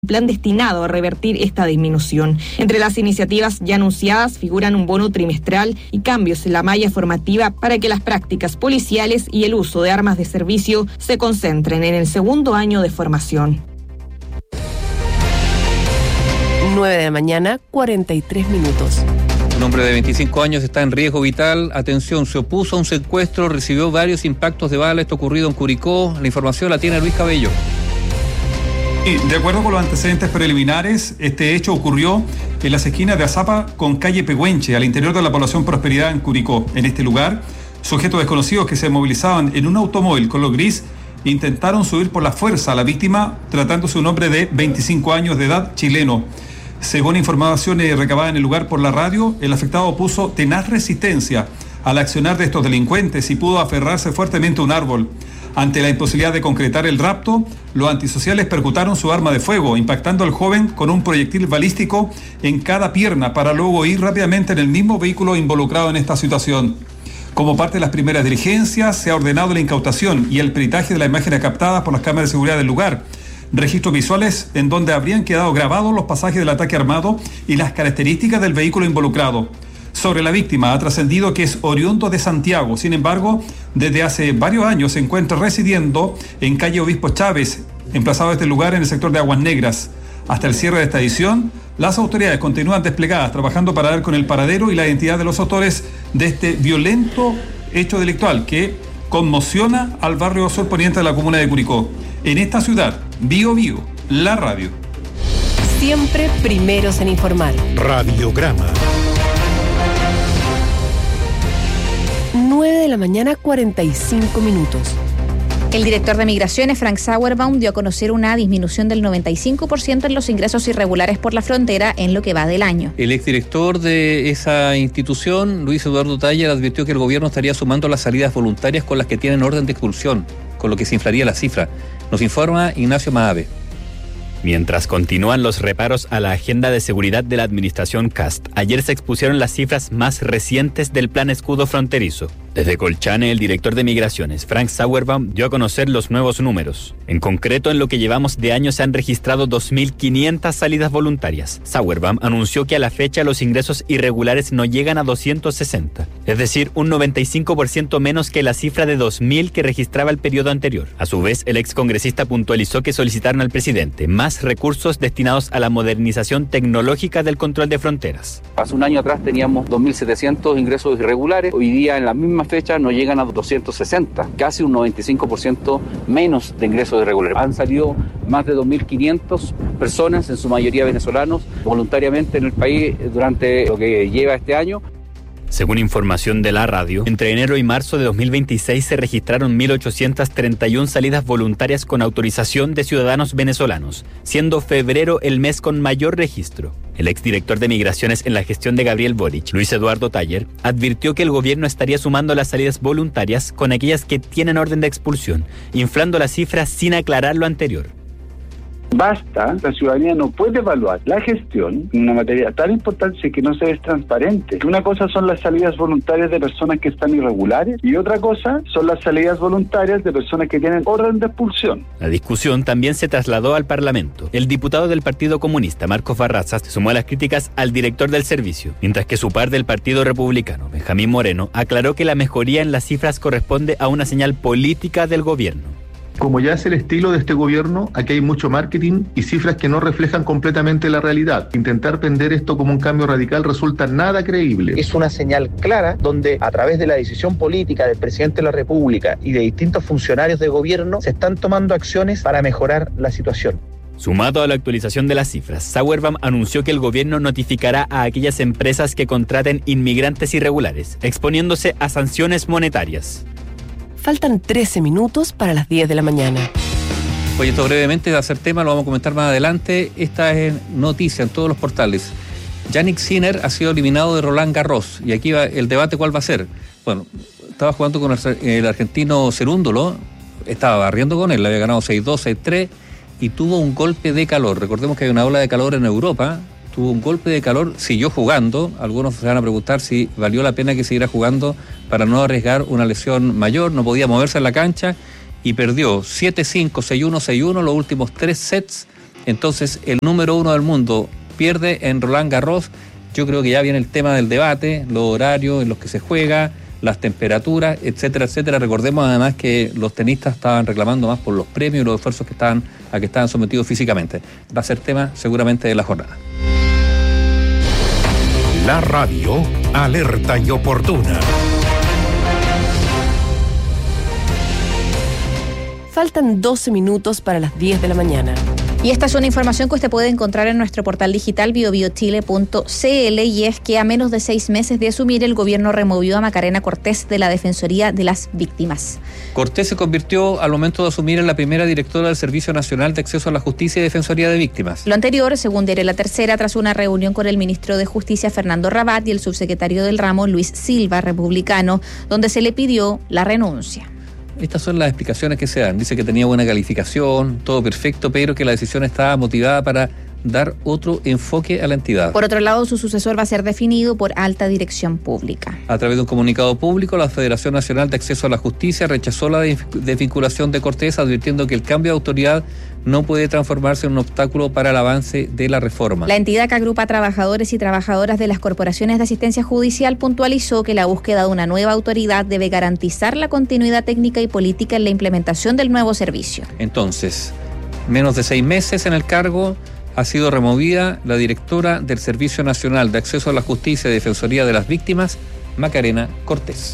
plan destinado a revertir esta disminución. Entre las iniciativas ya anunciadas figuran un bono trimestral y cambios en la malla formativa para que las prácticas policiales y el uso de armas de servicio se concentren en el segundo año de formación. 9 de la mañana, 43 minutos. Un hombre de 25 años está en riesgo vital. Atención, se opuso a un secuestro, recibió varios impactos de bala. Esto ocurrido en Curicó. La información la tiene Luis Cabello. De acuerdo con los antecedentes preliminares, este hecho ocurrió en las esquinas de Azapa con calle Pehuenche, al interior de la población Prosperidad en Curicó. En este lugar, sujetos desconocidos que se movilizaban en un automóvil color gris intentaron subir por la fuerza a la víctima, tratándose de un hombre de 25 años de edad, chileno. Según informaciones recabadas en el lugar por la radio, el afectado opuso tenaz resistencia al accionar de estos delincuentes y pudo aferrarse fuertemente a un árbol. Ante la imposibilidad de concretar el rapto, los antisociales percutaron su arma de fuego, impactando al joven con un proyectil balístico en cada pierna para luego ir rápidamente en el mismo vehículo involucrado en esta situación. Como parte de las primeras diligencias, se ha ordenado la incautación y el peritaje de las imágenes captadas por las cámaras de seguridad del lugar. Registros visuales en donde habrían quedado grabados los pasajes del ataque armado y las características del vehículo involucrado. Sobre la víctima ha trascendido que es oriundo de Santiago, sin embargo, desde hace varios años se encuentra residiendo en calle Obispo Chávez, emplazado a este lugar en el sector de Aguas Negras. Hasta el cierre de esta edición, las autoridades continúan desplegadas, trabajando para dar con el paradero y la identidad de los autores de este violento hecho delictual que conmociona al barrio surponiente de la comuna de Curicó. En esta ciudad, Bío Bío, la radio. Siempre primeros en informar. Radiograma. 9 de la mañana, 45 minutos. El director de Migraciones, Frank Sauerbaum, dio a conocer una disminución del 95% en los ingresos irregulares por la frontera en lo que va del año. El exdirector de esa institución, Luis Eduardo Taller, advirtió que el gobierno estaría sumando las salidas voluntarias con las que tienen orden de expulsión, con lo que se inflaría la cifra. Nos informa Ignacio Mahave. Mientras continúan los reparos a la agenda de seguridad de la administración Kast, ayer se expusieron las cifras más recientes del Plan Escudo Fronterizo. Desde Colchane, el director de Migraciones, Frank Sauerbaum, dio a conocer los nuevos números. En concreto, en lo que llevamos de año se han registrado 2.500 salidas voluntarias. Sauerbaum anunció que a la fecha los ingresos irregulares no llegan a 260, es decir, un 95% menos que la cifra de 2.000 que registraba el periodo anterior. A su vez, el excongresista puntualizó que solicitaron al presidente más recursos destinados a la modernización tecnológica del control de fronteras. Hace un año atrás teníamos 2.700 ingresos irregulares, hoy día en la misma fecha nos llegan a 260, casi un 95% menos de ingresos irregulares. Han salido más de 2.500 personas, en su mayoría venezolanos, voluntariamente en el país durante lo que lleva este año. Según información de la radio, entre enero y marzo de 2026 se registraron 1.831 salidas voluntarias con autorización de ciudadanos venezolanos, siendo febrero el mes con mayor registro. El exdirector de Migraciones en la gestión de Gabriel Boric, Luis Eduardo Taller, advirtió que el gobierno estaría sumando las salidas voluntarias con aquellas que tienen orden de expulsión, inflando la cifra sin aclarar lo anterior. Basta, la ciudadanía no puede evaluar la gestión en una materia tan importante que no se es transparente. Una cosa son las salidas voluntarias de personas que están irregulares y otra cosa son las salidas voluntarias de personas que tienen orden de expulsión. La discusión también se trasladó al Parlamento. El diputado del Partido Comunista, Marcos Barraza, se sumó a las críticas al director del servicio, mientras que su par del Partido Republicano, Benjamín Moreno, aclaró que la mejoría en las cifras corresponde a una señal política del gobierno. Como ya es el estilo de este gobierno, aquí hay mucho marketing y cifras que no reflejan completamente la realidad. Intentar vender esto como un cambio radical resulta nada creíble. Es una señal clara donde a través de la decisión política del presidente de la República y de distintos funcionarios de gobierno se están tomando acciones para mejorar la situación. Sumado a la actualización de las cifras, Sauerbaum anunció que el gobierno notificará a aquellas empresas que contraten inmigrantes irregulares, exponiéndose a sanciones monetarias. Faltan 13 minutos para las 10 de la mañana. Oye, esto brevemente va a ser tema, lo vamos a comentar más adelante. Esta es noticia en todos los portales. Jannik Sinner ha sido eliminado de Roland Garros. Y aquí va el debate, ¿cuál va a ser? Bueno, estaba jugando con el argentino Cerúndolo, estaba barriendo con él, le había ganado 6-2, 6-3 y tuvo un golpe de calor. Recordemos que hay una ola de calor en Europa. Tuvo un golpe de calor, siguió jugando. Algunos se van a preguntar si valió la pena que siguiera jugando para no arriesgar una lesión mayor. No podía moverse en la cancha y perdió 7-5, 6-1, 6-1 los últimos 3 sets entonces el número 1 del mundo pierde en Roland Garros, yo creo que ya viene el tema del debate, los horarios en los que se juega, las temperaturas, etcétera, etcétera. Recordemos además que los tenistas estaban reclamando más por los premios y los esfuerzos a que estaban sometidos físicamente. Va a ser tema seguramente de la jornada. La radio alerta y oportuna. Faltan 12 minutos para las 10 de la mañana. Y esta es una información que usted puede encontrar en nuestro portal digital biobiochile.cl, y es que a menos de 6 meses de asumir, el gobierno removió a Macarena Cortés de la Defensoría de las Víctimas. Cortés se convirtió al momento de asumir en la primera directora del Servicio Nacional de Acceso a la Justicia y Defensoría de Víctimas. Lo anterior, según Diario La Tercera, tras una reunión con el ministro de Justicia Fernando Rabat y el subsecretario del ramo Luis Silva, republicano, donde se le pidió la renuncia. Estas son las explicaciones que se dan. Dice que tenía buena calificación, todo perfecto, pero que la decisión estaba motivada para dar otro enfoque a la entidad. Por otro lado, su sucesor va a ser definido por alta dirección pública. A través de un comunicado público, la Federación Nacional de Acceso a la Justicia rechazó la desvinculación de Cortés, advirtiendo que el cambio de autoridad no puede transformarse en un obstáculo para el avance de la reforma. La entidad, que agrupa a trabajadores y trabajadoras de las corporaciones de asistencia judicial, puntualizó que la búsqueda de una nueva autoridad debe garantizar la continuidad técnica y política en la implementación del nuevo servicio. Entonces, menos de 6 meses en el cargo, ha sido removida la directora del Servicio Nacional de Acceso a la Justicia y Defensoría de las Víctimas, Macarena Cortés.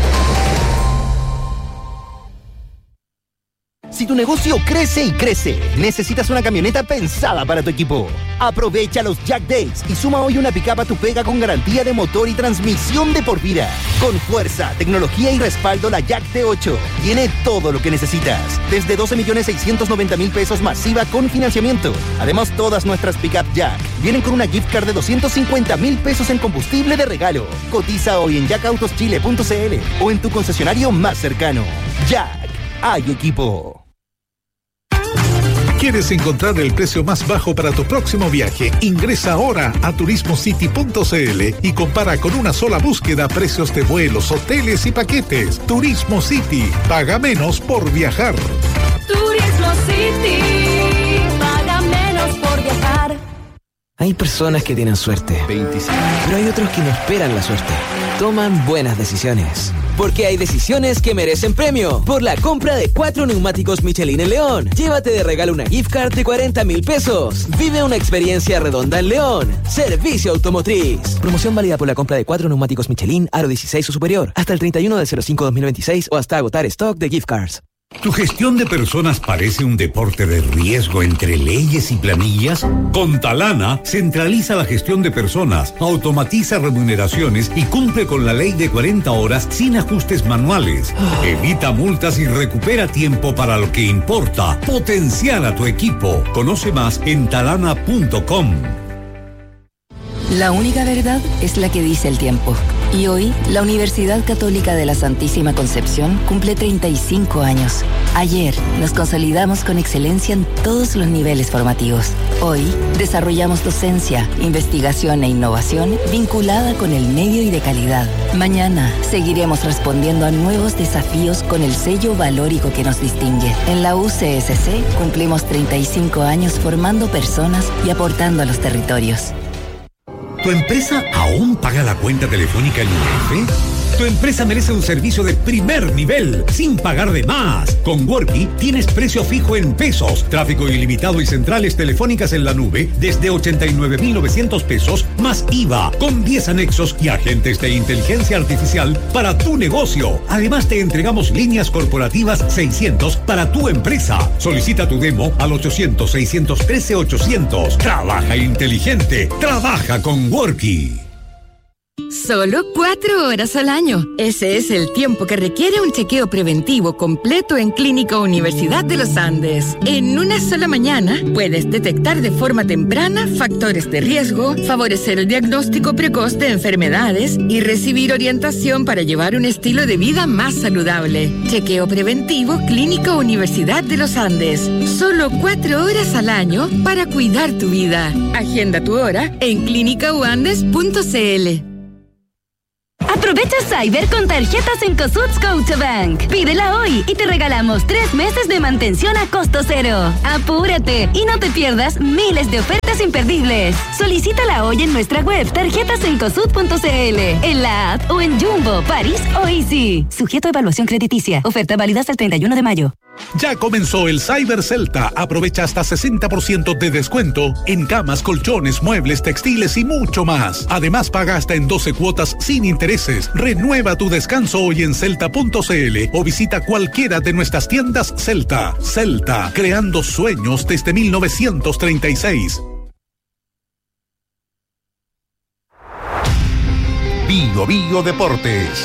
Si tu negocio crece y crece, necesitas una camioneta pensada para tu equipo. Aprovecha los Jack Days y suma hoy una pick-up a tu pega con garantía de motor y transmisión de por vida. Con fuerza, tecnología y respaldo, la Jack T8 tiene todo lo que necesitas. Desde 12.690.000 pesos masiva con financiamiento. Además, todas nuestras pick-up Jack vienen con una gift card de 250.000 pesos en combustible de regalo. Cotiza hoy en jacautoschile.cl o en tu concesionario más cercano. Jack, hay equipo. ¿Quieres encontrar el precio más bajo para tu próximo viaje? Ingresa ahora a turismocity.cl y compara con una sola búsqueda precios de vuelos, hoteles y paquetes. Turismo City. Paga menos por viajar. Turismo City. Paga menos por viajar. Hay personas que tienen suerte, pero hay otros que no esperan la suerte. Toman buenas decisiones. Porque hay decisiones que merecen premio. Por la compra de 4 neumáticos Michelin en León, llévate de regalo una gift card de 40.000 pesos. Vive una experiencia redonda en León. Servicio Automotriz. Promoción válida por la compra de 4 neumáticos Michelin, aro 16 o superior, hasta el 31/05/2026 o hasta agotar stock de gift cards. ¿Tu gestión de personas parece un deporte de riesgo entre leyes y planillas? Con Talana, centraliza la gestión de personas, automatiza remuneraciones y cumple con la ley de 40 horas sin ajustes manuales. Evita multas y recupera tiempo para lo que importa. Potenciar a tu equipo. Conoce más en talana.com. La única verdad es la que dice el tiempo. Y hoy, la Universidad Católica de la Santísima Concepción cumple 35 años. Ayer, nos consolidamos con excelencia en todos los niveles formativos. Hoy, desarrollamos docencia, investigación e innovación vinculada con el medio y de calidad. Mañana, seguiremos respondiendo a nuevos desafíos con el sello valórico que nos distingue. En la UCSC, cumplimos 35 años formando personas y aportando a los territorios. ¿Tu empresa aún paga la cuenta telefónica en UF? Tu empresa merece un servicio de primer nivel, sin pagar de más. Con Worky tienes precio fijo en pesos, tráfico ilimitado y centrales telefónicas en la nube desde 89.900 pesos más IVA, con 10 anexos y agentes de inteligencia artificial para tu negocio. Además, te entregamos líneas corporativas 600 para tu empresa. Solicita tu demo al 800-613-800. Trabaja inteligente. Trabaja con Worky. Solo 4 horas al año. Ese es el tiempo que requiere un chequeo preventivo completo en Clínica Universidad de los Andes. En una sola mañana puedes detectar de forma temprana factores de riesgo, favorecer el diagnóstico precoz de enfermedades y recibir orientación para llevar un estilo de vida más saludable. Chequeo preventivo Clínica Universidad de los Andes. Solo 4 horas al año para cuidar tu vida. Agenda tu hora en clinicauandes.cl. Aprovecha Cyber con tarjetas en Cosuts Scotiabank. Pídela hoy y te regalamos 3 meses de mantención a costo cero. Apúrate y no te pierdas miles de ofertas imperdibles. Solicítala hoy en nuestra web tarjetasencosud.cl, en la app o en Jumbo, París o Easy. Sujeto a evaluación crediticia. Oferta válida hasta el 31 de mayo. Ya comenzó el Cyber Celta. Aprovecha hasta 60% de descuento en camas, colchones, muebles, textiles y mucho más. Además, paga hasta en 12 cuotas sin intereses. Renueva tu descanso hoy en celta.cl o visita cualquiera de nuestras tiendas Celta. Celta, creando sueños desde 1936. Bio Bio Deportes.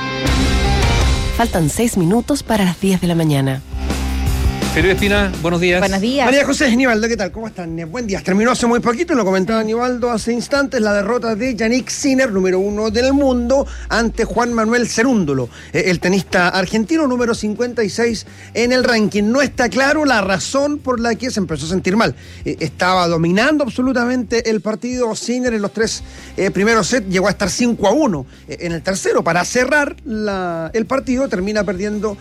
Faltan 6 minutos para las 10 de la mañana. Felipe Espina, buenos días. Buenos días. María José Nivaldo, ¿qué tal? ¿Cómo están? Buen día. Terminó hace muy poquito, lo comentaba Nivaldo hace instantes, la derrota de Yannick Sinner, número 1 del mundo, ante Juan Manuel Cerúndolo, el tenista argentino número 56 en el ranking. No está claro la razón por la que se empezó a sentir mal. Estaba dominando absolutamente el partido Sinner en los 3 primeros sets, llegó a estar 5-1 en el tercero. Para cerrar el partido termina perdiendo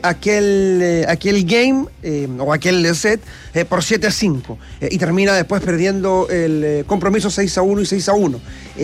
aquel game o aquel set por 7-5 y termina después perdiendo el compromiso 6-1 y 6-1.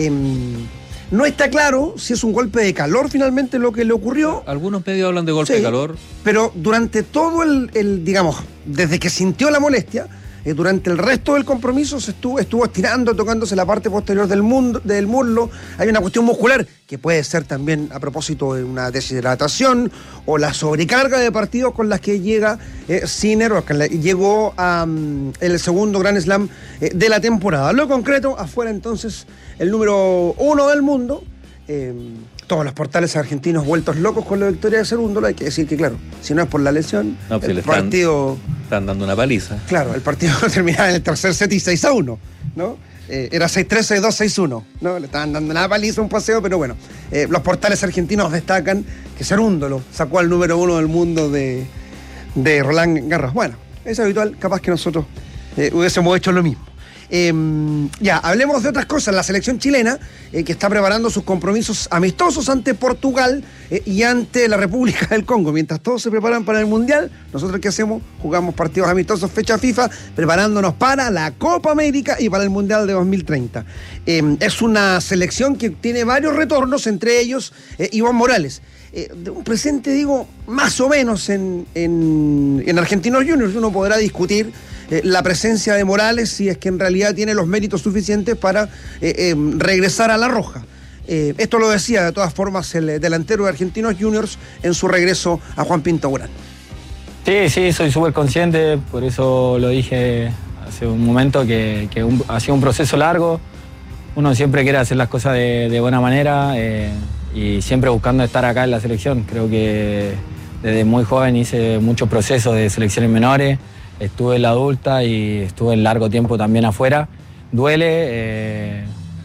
No está claro si es un golpe de calor finalmente lo que le ocurrió. Algunos medios hablan de golpe de calor. Pero durante todo digamos, desde que sintió la molestia, durante el resto del compromiso se estuvo estirando, tocándose la parte posterior del muslo. Hay una cuestión muscular que puede ser también a propósito de una deshidratación o la sobrecarga de partidos con las que llega Sinner, o que llegó a el segundo Grand Slam de la temporada. Lo concreto, afuera entonces el número 1 del mundo. Todos los portales argentinos vueltos locos con la victoria de Cerúndolo. Hay que decir que, claro, si no es por la lesión, no, pues el partido... Están dando una paliza. Claro, el partido terminaba en el tercer set y 6-1, ¿no? Era 6-3, 6-2, 6-1, ¿no? Le estaban dando una paliza, un paseo, pero bueno. Los portales argentinos destacan que Cerúndolo sacó al número 1 del mundo de Roland Garros. Bueno, es habitual, capaz que nosotros hubiésemos hecho lo mismo. Ya, hablemos de otras cosas. La selección chilena, que está preparando sus compromisos amistosos ante Portugal y ante la República del Congo. Mientras todos se preparan para el Mundial, nosotros ¿qué hacemos? Jugamos partidos amistosos, fecha FIFA, preparándonos para la Copa América y para el Mundial de 2030. Es una selección que tiene varios retornos, entre ellos Iván Morales. De un presente, digo, más o menos en Argentinos Juniors. Uno podrá discutir la presencia de Morales si es que en realidad tiene los méritos suficientes para regresar a la roja. Esto lo decía de todas formas el delantero de Argentinos Juniors en su regreso a Juan Pinto Urán. Sí, soy súper consciente, por eso lo dije hace un momento, que ha sido un proceso largo. Uno siempre quiere hacer las cosas de buena manera y siempre buscando estar acá en la selección. Creo que desde muy joven hice muchos procesos de selecciones menores. Estuve en la adulta y estuve en largo tiempo también afuera. Duele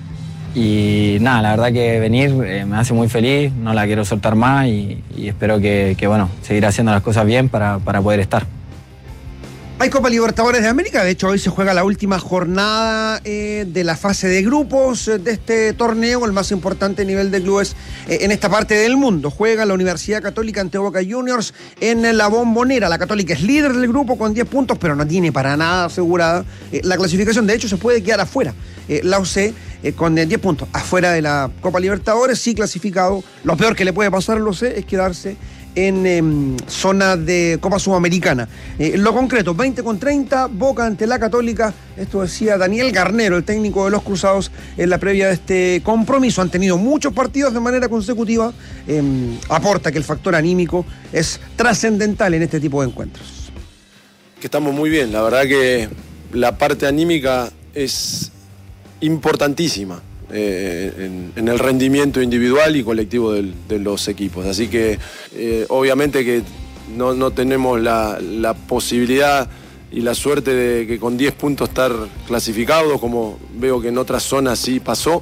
y nada, la verdad que venir me hace muy feliz, no la quiero soltar más y espero que bueno, seguir haciendo las cosas bien para poder estar. Hay Copa Libertadores de América, de hecho hoy se juega la última jornada de la fase de grupos de este torneo, el más importante nivel de clubes en esta parte del mundo. Juega la Universidad Católica ante Boca Juniors en la Bombonera. La Católica es líder del grupo con 10 puntos, pero no tiene para nada asegurada la clasificación. De hecho, se puede quedar afuera. La UC con 10 puntos afuera de la Copa Libertadores, sí clasificado. Lo peor que le puede pasar a la UC es quedarse en zona de Copa Sudamericana. Lo concreto, 20-30, Boca ante la Católica. Esto decía Daniel Garnero, el técnico de los Cruzados, en la previa de este compromiso. Han tenido muchos partidos de manera consecutiva. Aporta que el factor anímico es trascendental en este tipo de encuentros. Que estamos muy bien, la verdad que la parte anímica es importantísima en el rendimiento individual y colectivo de los equipos. Así que obviamente que no tenemos la posibilidad y la suerte de que con 10 puntos estar clasificados, como veo que en otras zonas sí pasó.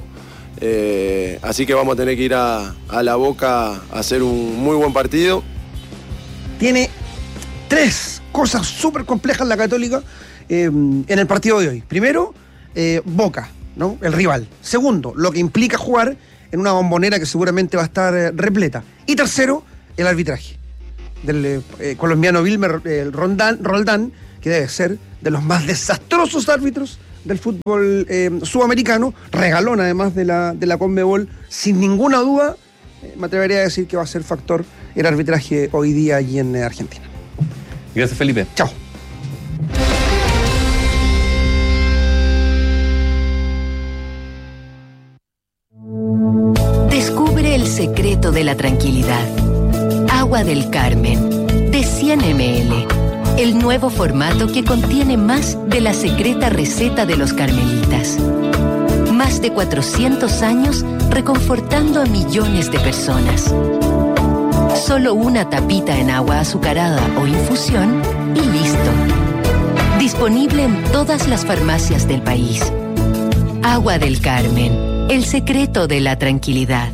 Así que vamos a tener que ir a la Boca a hacer un muy buen partido. Tiene 3 cosas súper complejas la Católica en el partido de hoy. Primero, Boca, ¿no? El rival. Segundo, lo que implica jugar en una Bombonera que seguramente va a estar repleta. Y tercero, el arbitraje del colombiano Wilmer Roldán, que debe ser de los más desastrosos árbitros del fútbol sudamericano, regalón además de la Conmebol, sin ninguna duda. Me atrevería a decir que va a ser factor el arbitraje hoy día allí en Argentina. Gracias, Felipe. Chao. Descubre el secreto de la tranquilidad. Agua del Carmen, de 100 ml. El nuevo formato que contiene más de la secreta receta de los carmelitas. Más de 400 años reconfortando a millones de personas. Solo una tapita en agua azucarada o infusión y listo. Disponible en todas las farmacias del país. Agua del Carmen, el secreto de la tranquilidad.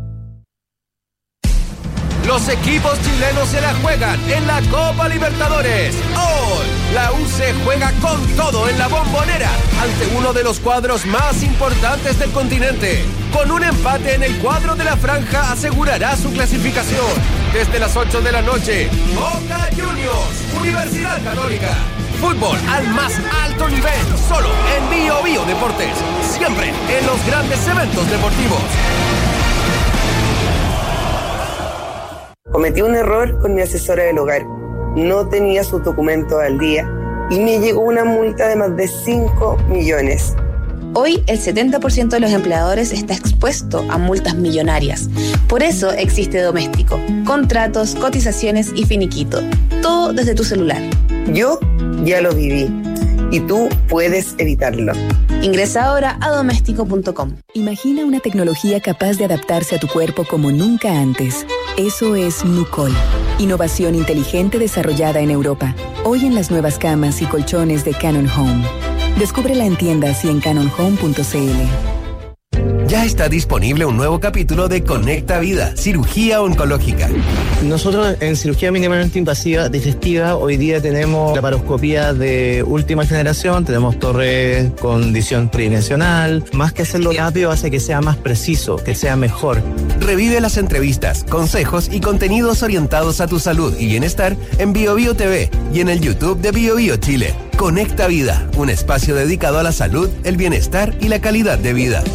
Los equipos chilenos se la juegan en la Copa Libertadores. Hoy, la UC juega con todo en la Bombonera ante uno de los cuadros más importantes del continente. Con un empate en el cuadro de la franja asegurará su clasificación. Desde las 8 de la noche, Boca Juniors, Universidad Católica. Fútbol al más alto nivel, solo en Bio Deportes. Siempre en los grandes eventos deportivos. Cometí un error con mi asesora del hogar. No tenía sus documentos al día y me llegó una multa de más de 5 millones. Hoy, el 70% de los empleadores está expuesto a multas millonarias. Por eso existe Doméstico. Contratos, cotizaciones y finiquito. Todo desde tu celular. Yo ya lo viví y tú puedes evitarlo. Ingresa ahora a doméstico.com. Imagina una tecnología capaz de adaptarse a tu cuerpo como nunca antes. Eso es Nucol. Innovación inteligente desarrollada en Europa. Hoy en las nuevas camas y colchones de Canon Home. Descúbrela en tiendas y en canonhome.cl. Ya está disponible un nuevo capítulo de Conecta Vida, cirugía oncológica. Nosotros en cirugía mínimamente invasiva digestiva hoy día tenemos laparoscopía de última generación, tenemos torre con visión tridimensional. Más que hacerlo rápido hace que sea más preciso, que sea mejor. Revive las entrevistas, consejos y contenidos orientados a tu salud y bienestar en BioBio TV y en el YouTube de BioBio Chile. Conecta Vida, un espacio dedicado a la salud, el bienestar y la calidad de vida.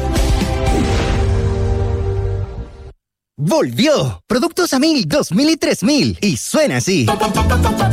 ¡Volvió! Productos a 1000, 2000 y 3000. Y suena así.